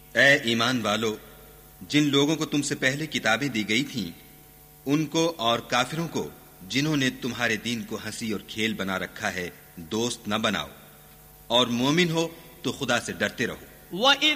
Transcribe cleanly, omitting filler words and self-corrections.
ए ईमान वालो, जिन लोगों को तुमसे पहले किताबें दी गई थीं, उनको और काफिरों को जिन्होंने तुम्हारे दीन को हंसी और खेल बना रखा है, दोस्त न बनाओ, और मोमिन हो तो खुदा से डरते रहो। वइज़